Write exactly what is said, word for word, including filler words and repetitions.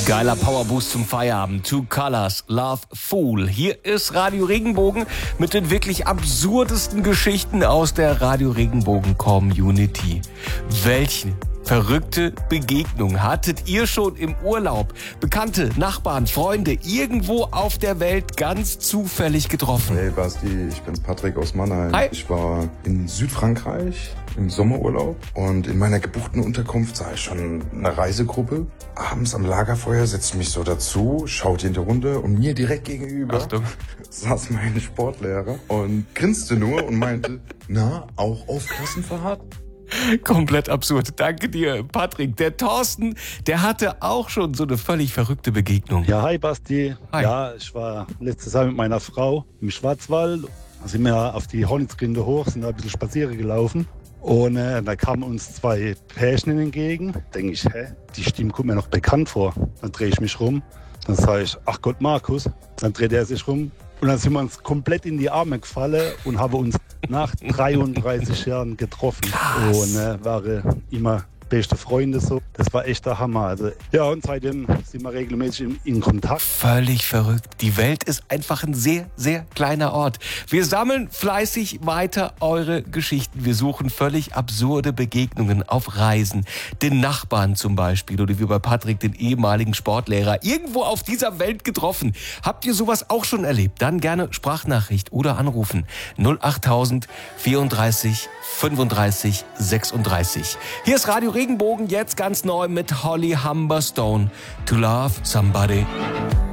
Geiler Powerboost zum Feierabend. Two Colors, Love, Fool. Hier ist Radio Regenbogen mit den wirklich absurdesten Geschichten aus der Radio Regenbogen Community. Welche verrückte Begegnung hattet ihr schon im Urlaub? Bekannte, Nachbarn, Freunde, irgendwo auf der Welt ganz zufällig getroffen? Hey Basti, ich bin's Patrick aus Mannheim. Hi. Ich war in Südfrankreich im Sommerurlaub und in meiner gebuchten Unterkunft sah ich schon eine Reisegruppe. Abends am Lagerfeuer setze ich mich so dazu, schaute in die Runde und mir direkt gegenüber Achtung. saß mein Sportlehrer und grinste nur und meinte, na, auch auf Klassenfahrt? Komplett absurd. Danke dir, Patrick. Der Thorsten, der hatte auch schon so eine völlig verrückte Begegnung. Ja, hi Basti. Hi. Ja, ich war letztes Jahr mit meiner Frau im Schwarzwald. Da sind wir auf die Hornitzgrinde hoch, sind da ein bisschen spazieren gelaufen. Und äh, da kamen uns zwei Pärchen entgegen. Denke ich, hä, die Stimme kommt mir noch bekannt vor. Dann drehe ich mich rum. Dann sage ich, ach Gott, Markus. Dann dreht er sich rum. Und dann sind wir uns komplett in die Arme gefallen und haben uns nach dreiunddreißig Jahren getroffen. Krass. Und äh, waren immer beste Freunde so. Das war echt der Hammer. Also, ja, und seitdem sind wir regelmäßig in, in Kontakt. Völlig verrückt. Die Welt ist einfach ein sehr, sehr kleiner Ort. Wir sammeln fleißig weiter eure Geschichten. Wir suchen völlig absurde Begegnungen auf Reisen. Den Nachbarn zum Beispiel oder wie bei Patrick, den ehemaligen Sportlehrer. Irgendwo auf dieser Welt getroffen. Habt ihr sowas auch schon erlebt? Dann gerne Sprachnachricht oder anrufen. null achttausend vierunddreißig fünfunddreißig sechsunddreißig. Hier ist Radio Regenbogen, jetzt ganz neu mit Holly Humberstone. To Love Somebody.